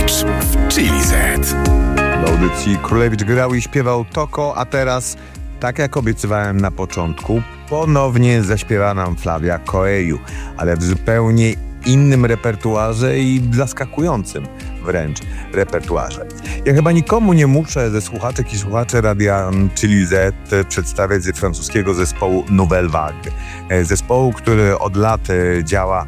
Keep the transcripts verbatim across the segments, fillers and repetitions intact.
Królewicz w Chili Z. W audycji Królewicz grał i śpiewał Toko, a teraz, tak jak obiecywałem na początku, ponownie zaśpiewa nam Flavia Coelho, ale w zupełnie innym repertuarze i zaskakującym wręcz repertuarze. Ja chyba nikomu nie muszę ze słuchaczek i słuchaczy Radia Chili Z przedstawiać ze francuskiego zespołu Nouvelle Vague. Zespołu, który od lat działa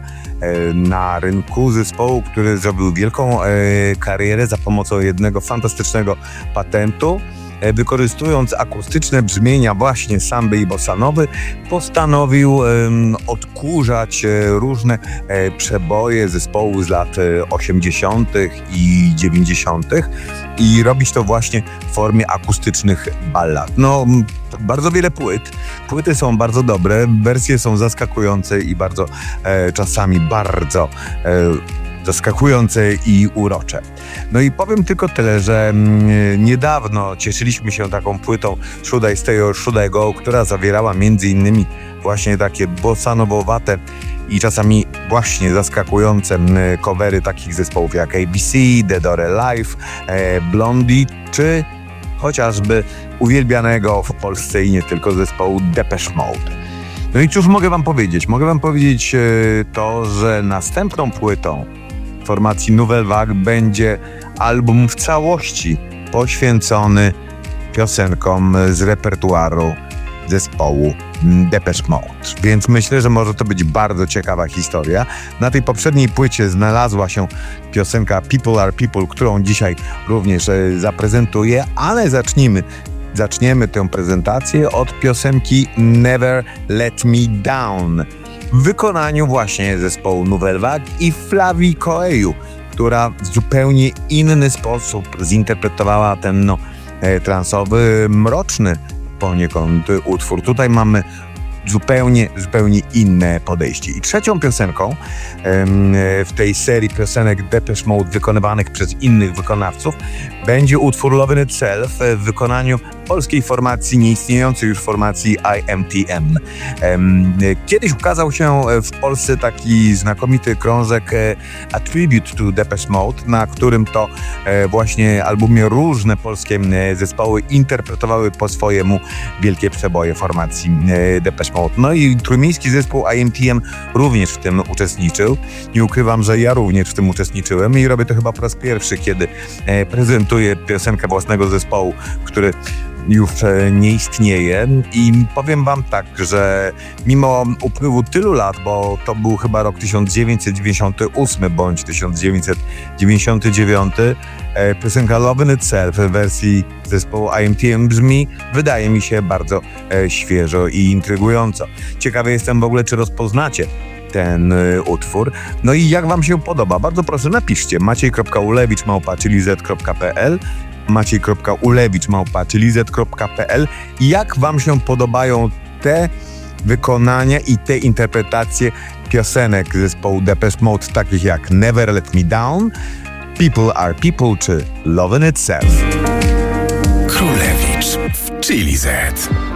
na rynku, zespołu, który zrobił wielką e, karierę za pomocą jednego fantastycznego patentu. E, wykorzystując akustyczne brzmienia właśnie samby i bossanowy, postanowił e, odkurzać e, różne e, przeboje zespołu z lat e, osiemdziesiątych i dziewięćdziesiątych i robić to właśnie w formie akustycznych ballad. No, bardzo wiele płyt. Płyty są bardzo dobre, wersje są zaskakujące i bardzo e, czasami bardzo e, zaskakujące i urocze. No i powiem tylko tyle, że mm, niedawno cieszyliśmy się taką płytą Should I Stay or Should I Go, która zawierała między innymi właśnie takie bossanowowate i czasami właśnie zaskakujące covery takich zespołów jak A B C, Dead or Alive, e, Blondie czy chociażby uwielbianego w Polsce i nie tylko zespołu Depeche Mode. No i cóż mogę wam powiedzieć? Mogę wam powiedzieć e, to, że następną płytą formacji Nouvelle Vague będzie album w całości poświęcony piosenkom z repertuaru zespołu Depeche Mode. Więc myślę, że może to być bardzo ciekawa historia. Na tej poprzedniej płycie znalazła się piosenka People Are People, którą dzisiaj również zaprezentuję, ale zacznijmy Zaczniemy tę prezentację od piosenki Never Let Me Down w wykonaniu właśnie zespołu Nouvelle Vague i Flavii Coelho, która w zupełnie inny sposób zinterpretowała ten no, e, transowy, mroczny poniekąd utwór. Tutaj mamy zupełnie, zupełnie inne podejście. I trzecią piosenką em, w tej serii piosenek Depeche Mode wykonywanych przez innych wykonawców będzie utwór Lovin' Itself w wykonaniu polskiej formacji, nieistniejącej już formacji I M T M. Em, kiedyś ukazał się w Polsce taki znakomity krążek A Tribute to Depeche Mode, na którym to e, właśnie albumie różne polskie zespoły interpretowały po swojemu wielkie przeboje formacji e, Depeche Mode. No i trójmiejski zespół I M T M również w tym uczestniczył. Nie ukrywam, że ja również w tym uczestniczyłem i robię to chyba po raz pierwszy, kiedy e, prezentuję piosenkę własnego zespołu, który już nie istnieje i powiem wam tak, że mimo upływu tylu lat, bo to był chyba rok tysiąc dziewięćset dziewięćdziesiąty ósmy bądź tysiąc dziewięćset dziewięćdziesiąty dziewiąty, e, piosenka Lovin' Itself w wersji zespołu I M T M brzmi, wydaje mi się, bardzo e, świeżo i intrygująco. Ciekawy jestem w ogóle, czy rozpoznacie ten y, utwór. No i jak wam się podoba? Bardzo proszę, napiszcie maciej kropka ulewicz małpa chili z kropka p l maciej kropka ulewicz małpa chili z kropka p l Jak wam się podobają te wykonania i te interpretacje piosenek zespołu Depeche Mode, takich jak Never Let Me Down, People Are People czy Lovin' Itself? Królewicz w Chili Z.